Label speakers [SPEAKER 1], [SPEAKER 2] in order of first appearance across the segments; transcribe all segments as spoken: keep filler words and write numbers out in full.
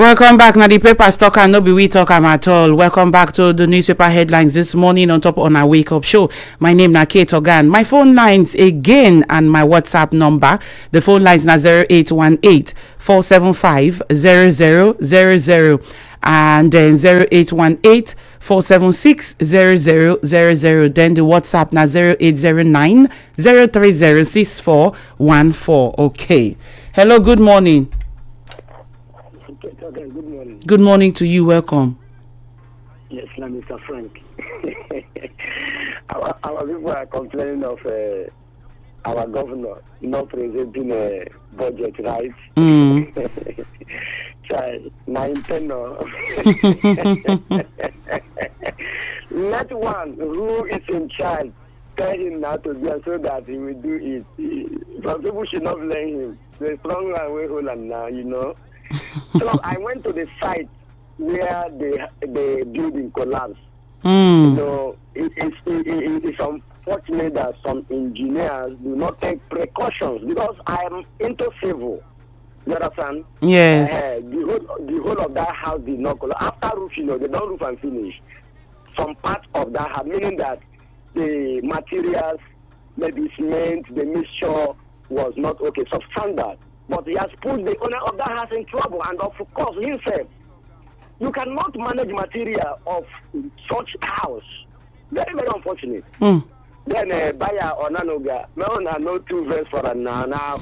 [SPEAKER 1] Welcome back. Now the paper stock and no be we talk am at all. Welcome back to the newspaper headlines this morning on top on our wake up show. My name na Kate Ogan. My phone lines again and my WhatsApp number. The phone lines na zero eight one eight four seven five zero zero zero zero and then zero eight one eight four seven six zero zero zero zero. Then the WhatsApp na zero eight zero nine zero three zero six four one four. Okay. Hello. Good morning.
[SPEAKER 2] Okay, good morning.
[SPEAKER 1] Good morning to you. Welcome.
[SPEAKER 2] Yes, I'm Mister Frank. our, our people are complaining of uh, our governor not presenting a budget, right?
[SPEAKER 1] Mm.
[SPEAKER 2] Child, my internal. Let one who is in charge tell him not to do so that he will do it. Some people should not blame him. The strong man will hold him now, you know. So I went to the site where the the building collapsed.
[SPEAKER 1] Mm.
[SPEAKER 2] So it, it's, it, it, it's unfortunate that some engineers do not take precautions because I am into civil. You understand?
[SPEAKER 1] Yes.
[SPEAKER 2] Uh, the whole the whole of that house did not collapse. After roof, you know, they don't roof and finish. Some part of that house, meaning that the materials, maybe cement, the mixture was not okay, substandard. But he has put the owner of that house in trouble, and of course himself. You cannot manage material of such house. Very, very unfortunate.
[SPEAKER 1] Mm.
[SPEAKER 2] Then uh, buyer or nanoga, no, no, no two verse for a now. Now,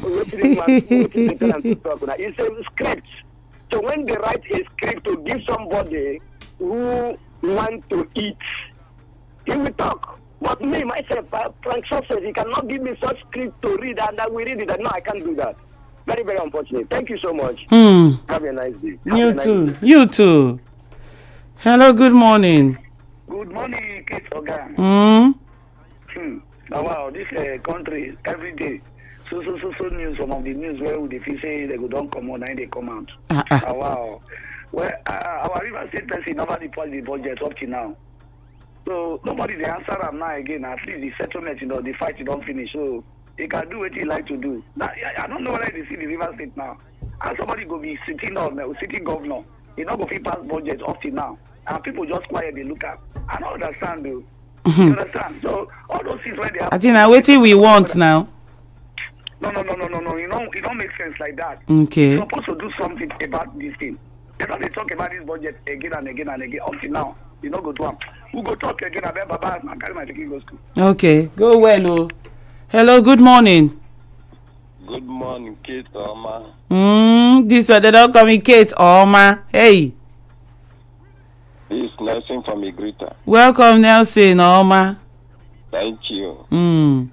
[SPEAKER 2] it's a script. So when they write a script to give somebody who want to eat, he will talk. But me, myself, Frank says he cannot give me such script to read, and I will read it. And no, I can't do that. Very, very unfortunate. Thank you so much.
[SPEAKER 1] Mm.
[SPEAKER 2] Have a nice day. Have
[SPEAKER 1] You
[SPEAKER 2] nice
[SPEAKER 1] too.
[SPEAKER 2] day.
[SPEAKER 1] You too. Hello. Good morning.
[SPEAKER 3] Good morning, Kate Ogan.
[SPEAKER 1] Mm.
[SPEAKER 3] Hmm. Now, wow, this uh, country every day. So, so, so, so news. Some of the news where would if you say they go don't come out, now they come out.
[SPEAKER 1] Uh, uh.
[SPEAKER 3] Now, wow. Well, uh, our River State person never deposited the budget up to now. So nobody they answer them now again. At least the settlement, you know, the fight you don't finish. So he can do what he like to do. Now, I, I don't know whether they see the River State now. And somebody go be sitting on uh, sitting governor. He not go fit pass budget up to now. And people just quiet, they look at. I don't understand though. You understand? So all those things where they have.
[SPEAKER 1] I think now waiting we want now.
[SPEAKER 3] No, no, no, no, no, no. You know, it don't make sense like that.
[SPEAKER 1] Okay.
[SPEAKER 3] You're supposed to do something about this thing. They don't they talk about this budget again and again and again up to now. You know, go to them. Who go talk again about Baba and carry my ticket go school.
[SPEAKER 1] Okay. Go well. Oh. Hello. Good morning.
[SPEAKER 4] Good morning, Kate Oma.
[SPEAKER 1] Mm, this one they don't communicate. Oh ma. Hey.
[SPEAKER 4] This is Nelson from Igrita.
[SPEAKER 1] Welcome, Nelson. Oh ma.
[SPEAKER 4] Thank you.
[SPEAKER 1] Mm.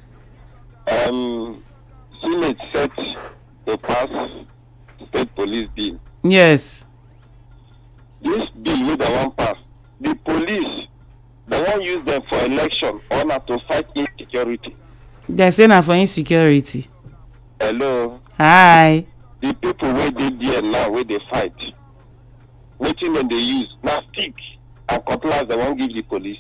[SPEAKER 4] Um, Senate set to pass state police bill.
[SPEAKER 1] Yes.
[SPEAKER 4] This bill with the one pass, the police, they won't use them for election or not to fight insecurity.
[SPEAKER 1] They say na for insecurity.
[SPEAKER 4] Hello.
[SPEAKER 1] Hi.
[SPEAKER 4] The people where they there now, where they fight, waiting when they use now stick and cutlass, they won't give the police.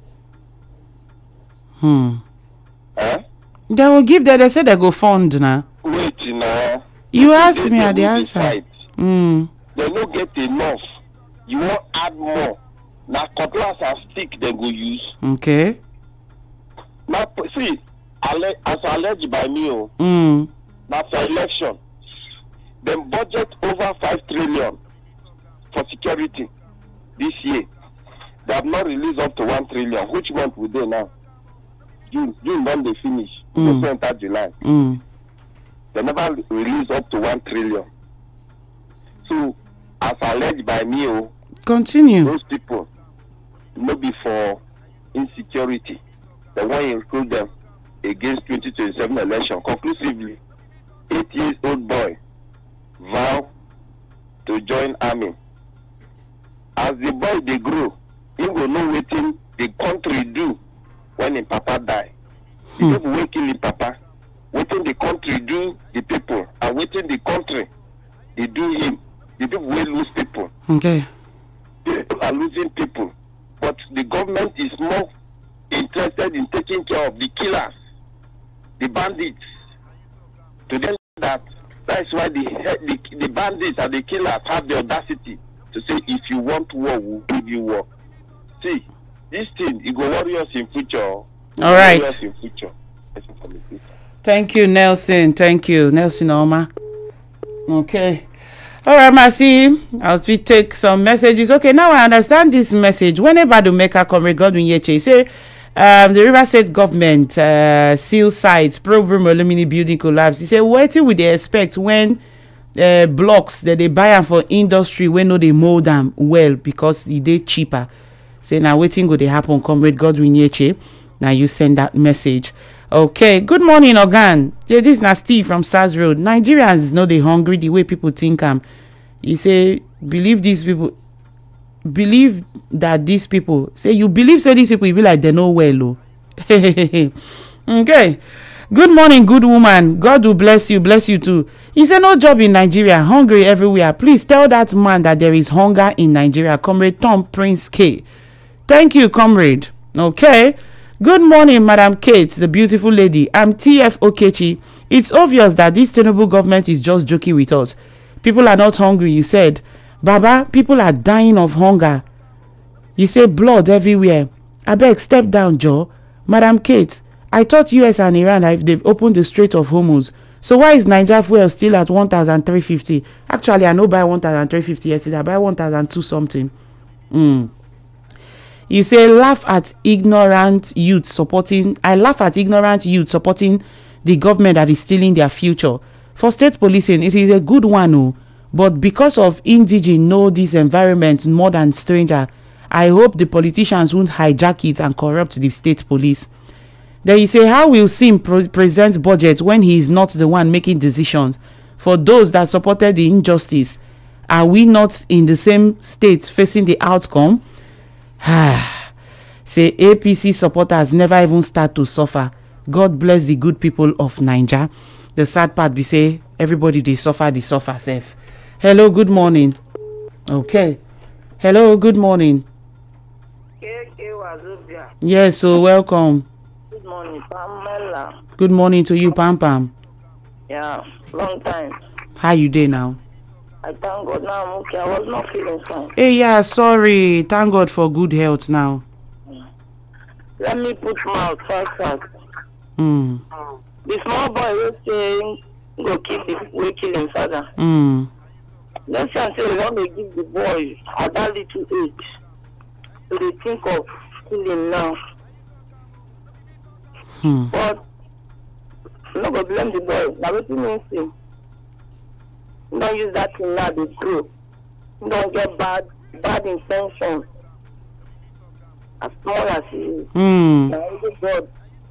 [SPEAKER 1] Hmm.
[SPEAKER 4] Huh?
[SPEAKER 1] They will give that. They say they go fund now.
[SPEAKER 4] Wait, you know.
[SPEAKER 1] You ask
[SPEAKER 4] They-
[SPEAKER 1] me
[SPEAKER 4] they
[SPEAKER 1] at the
[SPEAKER 4] will
[SPEAKER 1] answer.
[SPEAKER 4] decide.
[SPEAKER 1] Hmm.
[SPEAKER 4] They don't get enough. You won't add more. Now cutlass and stick they go use.
[SPEAKER 1] Okay.
[SPEAKER 4] Now see, alle- as alleged by me, oh,
[SPEAKER 1] Hmm.
[SPEAKER 4] now for election, them budget over five trillion for security this year. They have not released up to one trillion. Which month will they now? June. June when they finish.
[SPEAKER 1] Mm.
[SPEAKER 4] They enter July.
[SPEAKER 1] Hmm.
[SPEAKER 4] They never release up to one trillion. So, as alleged by me, oh,
[SPEAKER 1] Continue.
[SPEAKER 4] those people no be for insecurity. They want to include them against twenty twenty-seven election. Conclusively, eight years old boy vow to join army. As the boy they grow, he will know wetin the country do when him papa die. The
[SPEAKER 1] Hmm.
[SPEAKER 4] people wey kill him papa, wetin the country do the people, and wetin the country they do him. The people will lose people.
[SPEAKER 1] Okay.
[SPEAKER 4] People are losing people, but the government is more interested in taking care of the killers, the bandits. To them that That's why the, the the bandits and the killers have the audacity to say, if you want war, we'll give you war. See, this thing, it will worry us in future. All
[SPEAKER 1] right.
[SPEAKER 4] Worry us in future.
[SPEAKER 1] Thank you, Nelson. Thank you, Nelson Oma. Okay. All right, Mercy. I'll take some messages. Okay, now I understand this message. Whenever the maker come, Godwin Yeche say, um, the River State government uh, seal sites, program alumini building collapse. He said, what would they expect when uh, blocks that they buy them for industry when no they mold them well because they cheaper? Say now waiting go they happen, Comrade Godwin Yeche. Now you send that message. Okay, good morning, Ogan. Yeah, this is na Steve from SARS Road. Nigerians know they hungry the way people think am. Um, you say believe these people, believe that these people say you believe say these people you be like they know well. Oh. Okay. Good morning, good woman. God will bless you, bless you too. You say no job in Nigeria, hungry everywhere. Please tell that man that there is hunger in Nigeria. Comrade Tom Prince K. Thank you, comrade. Okay. Good morning, Madam Kate, the beautiful lady. I'm T F Okechi. It's obvious that this Tinubu government is just joking with us. People are not hungry, you said. Baba, people are dying of hunger. You say blood everywhere. I beg, step down, Joe. Madam Kate, I thought U S and Iran, if they've opened the Strait of Hormuz. So why is Nigeria fuel still at one thousand three hundred fifty? Actually, I know buy one thousand three hundred fifty yesterday. I buy one thousand two something. Hmm. You say laugh at ignorant youth supporting. I laugh at ignorant youth supporting the government that is stealing their future. For state policing, it is a good one, oh, but because of indigene know this environment more than stranger, I hope the politicians won't hijack it and corrupt the state police. Then you say, how will Sim pre- present budget when he is not the one making decisions? For those that supported the injustice, are we not in the same state facing the outcome? Say A P C supporters never even start to suffer. God bless the good people of Niger. The sad part be say everybody they suffer, they suffer safe. Hello, good morning. Okay. Hello, good morning. Yes, so welcome.
[SPEAKER 5] Good morning, Pamela.
[SPEAKER 1] Good morning to you, Pam Pam.
[SPEAKER 5] Yeah, long time.
[SPEAKER 1] How you doing now?
[SPEAKER 5] I thank God now I'm okay. I was not feeling fine.
[SPEAKER 1] Hey, yeah, sorry. Thank God for good health now.
[SPEAKER 5] Let me put mouth first first.
[SPEAKER 1] Mm.
[SPEAKER 5] The small boy was saying go kill the we kill him father.
[SPEAKER 1] Mm.
[SPEAKER 5] Let's say we want to give the boy at that little age. So they think of killing now.
[SPEAKER 1] Hmm.
[SPEAKER 5] But I'm not gonna blame the boy. Now what you mean say? Don't use that thing now they grow. Don't get bad bad intention. As small as he is.
[SPEAKER 1] Mm.
[SPEAKER 5] Now the God.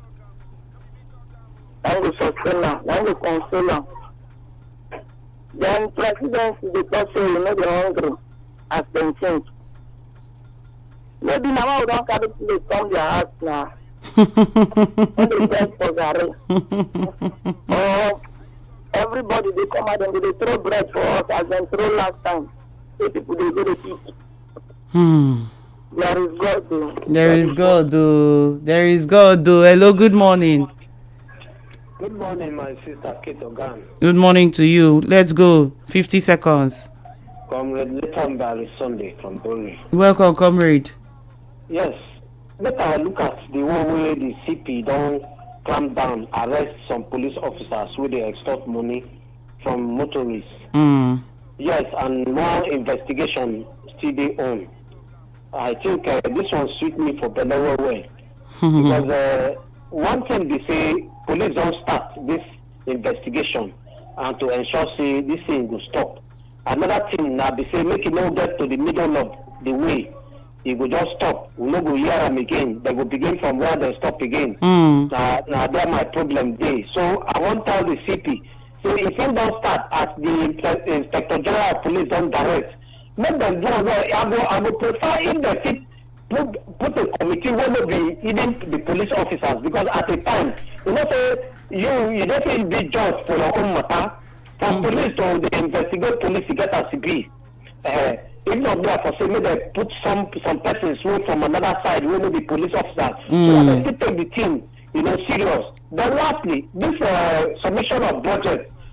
[SPEAKER 5] Now the sustain, now the console. Then presidency the person you know they're hungry as they think. Maybe now we don't carry to come their house now. When they get for Gary. Oh, everybody they come out and they throw bread for us as they throw last time. So people they go to eat.
[SPEAKER 1] Hmm.
[SPEAKER 5] There is God though.
[SPEAKER 1] There is God though. There is God though. Hello, good morning.
[SPEAKER 6] Good morning, my sister Kate Ogan.
[SPEAKER 1] Good morning to you. Let's go. fifty seconds.
[SPEAKER 6] Comrade Nathan Barry Sunday from Bori.
[SPEAKER 1] Welcome, comrade.
[SPEAKER 6] Yes. Let us look at the one way the C P don't clamp down, arrest some police officers where they extort money from motorists.
[SPEAKER 1] Mm.
[SPEAKER 6] Yes, and more investigation still they on. I think uh, this one suit me for better way. Because uh, one thing they say, police don't start this investigation and to ensure say this thing will stop. Another thing now they say make it not get to the middle of the way. It will just stop. We no go hear them again. They will begin from where they stop again.
[SPEAKER 1] Mm.
[SPEAKER 6] Now, now that's my problem there. So I want to tell the C P. So if you don't start at the Inspector General of Police don't direct, make them do well. I will, I will prefer if they fit put, put a committee where will be even the police officers, because at the time, you know, say you you don't say be judge for your own matter. For mm-hmm. police to they investigate police to get a C P. Uh, if not there for say maybe they put some some persons who from another side who will be police officers. Mm. So that they take the team, you know, serious. Then lastly, this uh, submission of budget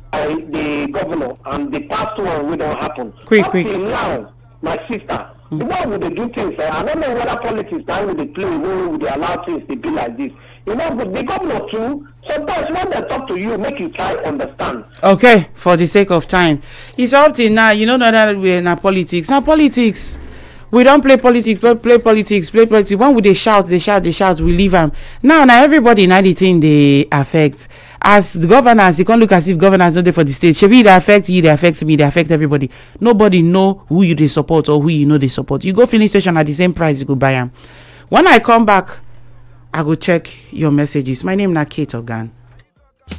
[SPEAKER 6] the governor and the past one wey don happen.
[SPEAKER 1] Quick,
[SPEAKER 6] Up
[SPEAKER 1] quick.
[SPEAKER 6] till now, my sister, mm. the way we dey do things, eh, I don't know whether politics na we dey play, wey we dey allow things to be like this. You know, but the governor too, sometimes when they talk to you, make you try understand.
[SPEAKER 1] Okay, for the sake of time, it's up till now. You know that we're in politics. Now politics. We don't play politics, play, play politics, play politics. When we they shout, they shout, they shout, we leave them. Now, now everybody in the thing they affect. As the governors, you can't look as if governors not there for the state. Should be they affect you, they affect me, they affect everybody. Nobody know who you they support or who you know they support. You go filling station at the same price, you go buy them. When I come back, I go check your messages. My name is Kate Ogan.